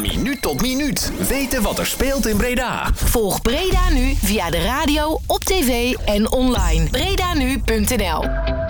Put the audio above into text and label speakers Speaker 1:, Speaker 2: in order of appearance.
Speaker 1: minuut tot minuut weten wat er speelt in Breda.
Speaker 2: Volg Breda Nu via de radio, op tv en online. bredanu.nl